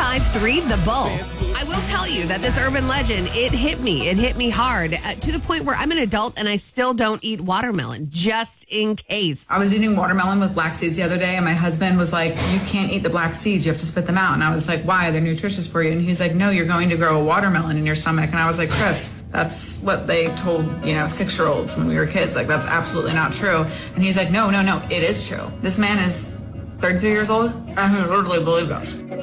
95.3 The Bull. I will tell you that this urban legend, it hit me. It hit me hard to the point where I'm an adult and I still don't eat watermelon, just in case. I was eating watermelon with black seeds the other day, and my husband was like, you can't eat the black seeds. You have to spit them out. And I was like, why? They're nutritious for you. And he's like, no, you're going to grow a watermelon in your stomach. And I was like, Chris, that's what they told, 6-year-olds when we were kids. Like, that's absolutely not true. And he's like, no, it is true. This man is 33 years old, and he literally believes us.